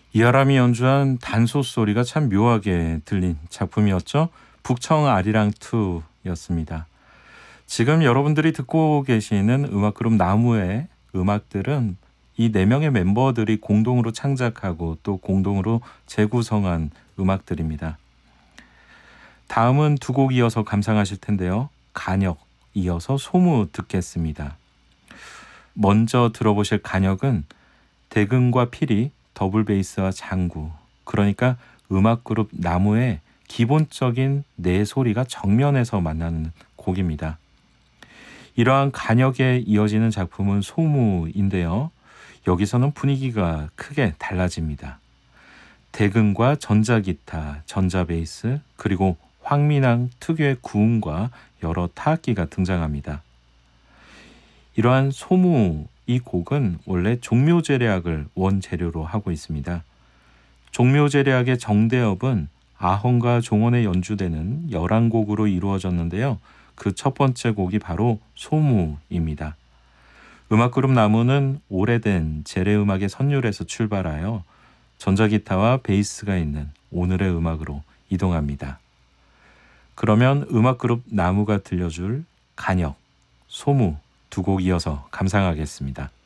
이하람이 연주한 단소 소리가 참 묘하게 들린 작품이었죠. 북청 아리랑 2였습니다. 지금 여러분들이 듣고 계시는 음악그룹 나무의 음악들은 이 4명의 멤버들이 공동으로 창작하고 또 공동으로 재구성한 음악들입니다. 다음은 2곡 이어서 감상하실 텐데요. 간역 이어서 소무 듣겠습니다. 먼저 들어보실 간역은 대금과 피리, 더블 베이스와 장구, 그러니까 음악그룹 나무의 기본적인 네 소리가 정면에서 만나는 곡입니다. 이러한 간역에 이어지는 작품은 소무인데요. 여기서는 분위기가 크게 달라집니다. 대금과 전자기타, 전자베이스, 그리고 황민왕 특유의 구음과 여러 타악기가 등장합니다. 이러한 소무 이 곡은 원래 종묘제례악을 원재료로 하고 있습니다. 종묘제례악의 정대업은 아헌과 종원에 연주되는 11곡으로 이루어졌는데요. 그 첫 번째 곡이 바로 소무입니다. 음악그룹 나무는 오래된 제례음악의 선율에서 출발하여 전자기타와 베이스가 있는 오늘의 음악으로 이동합니다. 그러면 음악그룹 나무가 들려줄 간역, 소무 2곡 이어서 감상하겠습니다.